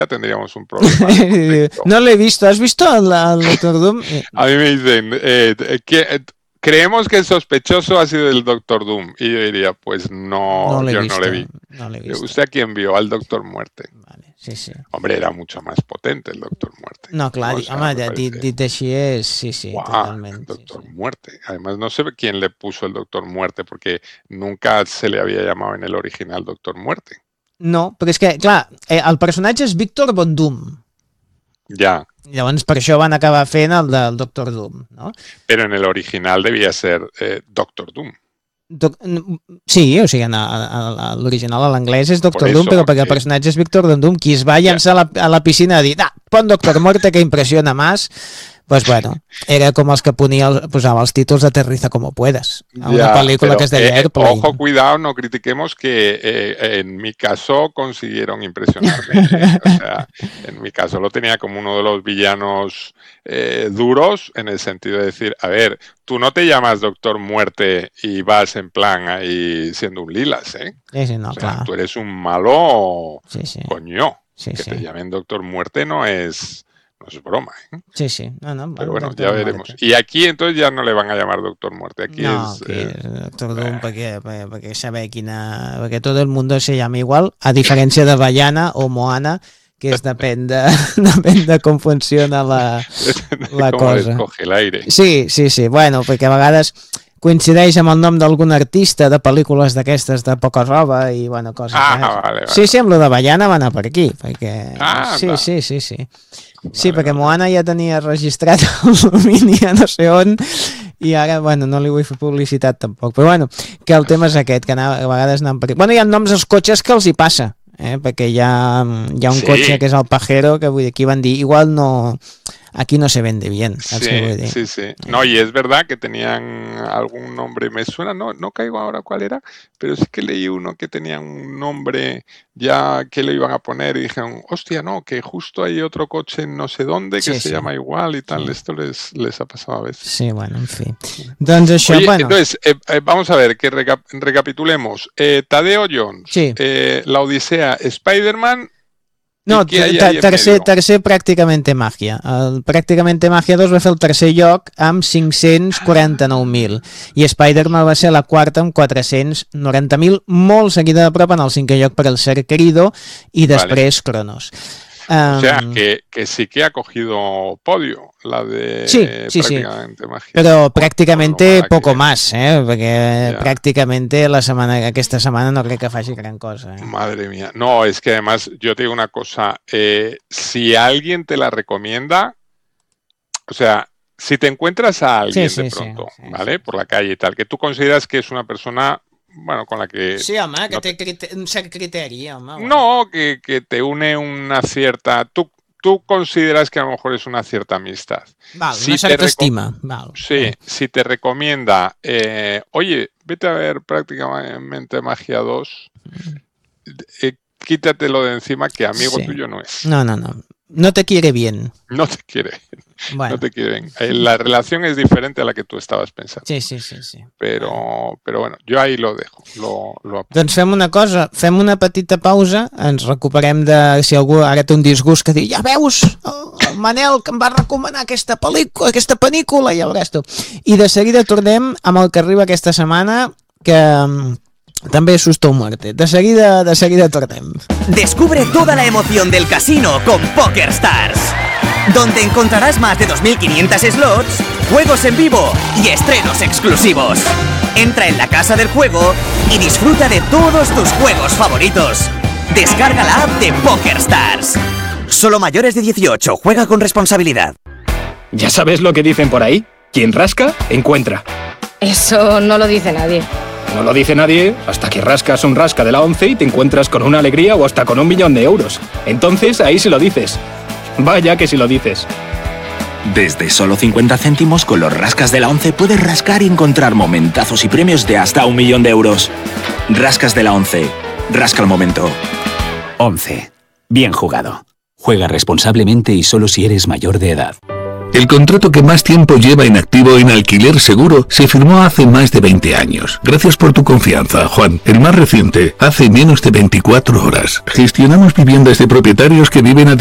tendríamos un problema. No lo he visto. ¿Has visto al Doctor Doom? A mí me dicen, creemos que el sospechoso ha sido el Doctor Doom. Y yo diría, pues no, yo no le vi. No le he visto. ¿Usted a quién vio? Al Doctor Muerte. Vale, sí. Hombre, era mucho más potente el Doctor Muerte. No, claro, dit així és, sí, totalmente. El Doctor Muerte. Además, no sé quién le puso el Doctor Muerte, porque nunca se le había llamado en el original Doctor Muerte. No, perquè és que, clar, el personatge és Víctor Von Doom. Ya. Llavors, per això van acabar fent el del Doctor Doom, ¿no? Pero en el original debía ser Doctor Doom. Sí, o sigui, l'original a l'anglès és Doctor Doom, però perquè el personatge és Víctor Von Doom, qui es va llançar a la piscina a dir, pon Doctor Muerte que impressiona más. Pues bueno, era como els que posava els títols de Aterriza como puedas, a una pel·lícula que es deia Airplane. Ojo, cuidado, no critiquemos que en mi caso consiguieron impresionarme. O sea, en mi caso lo tenía como uno de los villanos duros, en el sentido de decir, a ver, tú no te llamas Doctor Muerte y vas en plan ahí siendo un lilas, ¿eh? Sí, no, o sea, claro. Tú eres un que Sí. te llamen Doctor Muerte no es broma, ¿eh? Sí. No, pero bueno, ya veremos. Muerte. Y aquí entonces ya no le van a llamar Doctor Muerte. Aquí no, es Doctor Doom porque sabe porque todo el mundo se llama igual, a diferència de Vaiana o Moana, que és depèn de com funciona la cosa. Escoge el aire. Sí. Bueno, perquè a vegades coincideix amb el nom d'algun artista de pel·lícules d'aquestes de poca roba i, bueno, coses. Vale. Sí, amb lo de Vaiana va anar per aquí, perquè... Sí. Sí, perquè Moana ja tenia registrat el domini a no sé on i ara, bueno, no li vull fer publicitat tampoc, però bueno, que el tema és aquest, que a vegades anem per aquí. Bueno, hi ha noms als cotxes que els hi passa, perquè hi ha un cotxe que és el Pajero, que vull dir, aquí van dir, igual no... Aquí no se vende bien. Sí. No, y es verdad que tenían algún nombre, me suena, no caigo ahora cuál era, pero sí que leí uno que tenía un nombre ya que le iban a poner y dijeron, hostia, no, que justo hay otro coche en no sé dónde que se llama igual y tal. Esto les ha pasado a veces. Sí, bueno, en fin. Entonces, entonces vamos a ver, que recapitulemos. Tadeo Jones, La Odisea, Spider-Man. No, tercer Pràcticamente Màgia. El Pràcticamente Màgia 2 va fer el tercer lloc amb 549.000 i Spider-Man va ser la quarta amb 490.000, molt seguida de prop en el cinquè lloc per el Ser Querido i després Cronos. O sea, que sí que ha cogido podio, la de Prácticamente Magia. Pero prácticamente poco más, porque prácticamente esta semana no creo que faci gran cosa. Madre mía. No, es que además yo te digo una cosa, si alguien te la recomienda, o sea, si te encuentras a alguien de pronto, ¿vale? Por la calle y tal, que tú consideras que es una persona... Bueno, con la que... Sí, home, que té un cert criteri, home. No, que te une una cierta... Tú consideras que a lo mejor es una cierta amistad. Vale, una cierta estima. Vale. Sí, si te recomienda, oye, vete a ver Prácticamente Magia 2, quítatelo de encima, que amigo tuyo no es. No. No te quiere bien. No te quiere. Bueno. No te quieren. La relación es diferente a la que tú estabas pensando. Sí. Però bueno, jo ahí lo dejo. Doncs fem una cosa, fem una petita pausa, ens recuperem de... Si algú ara té un disgust que diu, ja veus, el Manel que em va recomanar aquesta pel·lícula, ja veuràs tu. I de seguida tornem amb el que arriba aquesta setmana, que... También susto o muerte. De seguida tornem. Descubre toda la emoción del casino con PokerStars, donde encontrarás más de 2.500 slots, juegos en vivo y estrenos exclusivos. Entra en la casa del juego y disfruta de todos tus juegos favoritos. Descarga la app de PokerStars. Solo mayores de 18. Juega con responsabilidad. ¿Ya sabes lo que dicen por ahí? Quien rasca, encuentra. Eso no lo dice nadie. No lo dice nadie hasta que rascas un rasca de la 11 y te encuentras con una alegría o hasta con 1 millón de euros. Entonces ahí sí lo dices. Vaya que sí lo dices. Desde solo 50 céntimos con los rascas de la 11 puedes rascar y encontrar momentazos y premios de hasta 1 millón de euros. Rascas de la 11. Rasca el momento. 11. Bien jugado. Juega responsablemente y solo si eres mayor de edad. El contrato que más tiempo lleva en activo en Alquiler Seguro se firmó hace más de 20 años. Gracias por tu confianza, Juan. El más reciente, hace menos de 24 horas. Gestionamos viviendas de propietarios que viven a